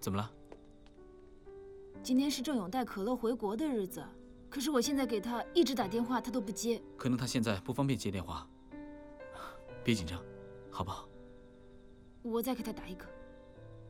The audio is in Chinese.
怎么了？ 今天是郑勇带可乐回国的日子，可是我现在给他一直打电话，他都不接。 可能他现在不方便接电话。别紧张，好不好？ 我再给他打一个。